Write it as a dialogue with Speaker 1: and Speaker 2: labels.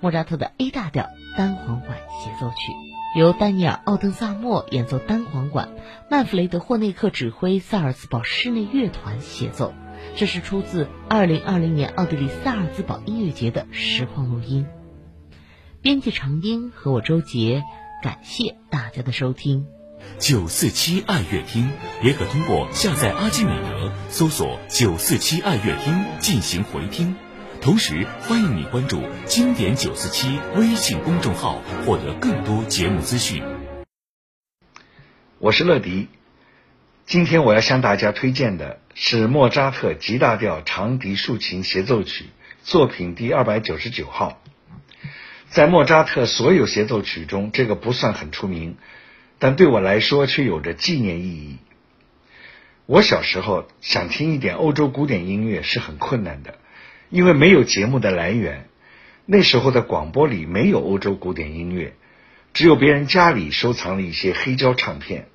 Speaker 1: 莫扎特的 A 大调单簧管协奏曲，由丹尼尔·奥登萨默演奏单簧管，曼弗雷德·霍内克指挥萨尔茨堡室内乐团协奏。这是出自2020年奥地利萨尔茨堡音乐节的实况录音。编辑长英和我周杰，感谢大家的收听。
Speaker 2: 947爱乐厅也可通过下载阿基米德搜索947爱乐厅进行回听。同时欢迎你关注经典947微信公众号，获得更多节目资讯。
Speaker 3: 我是乐迪，今天我要向大家推荐的是莫扎特 G 大调长笛竖琴协奏曲作品第299号。在莫扎特所有协奏曲中，这个不算很出名，但对我来说却有着纪念意义。我小时候想听一点欧洲古典音乐是很困难的，因为没有节目的来源。那时候的广播里没有欧洲古典音乐，只有别人家里收藏了一些黑胶唱片。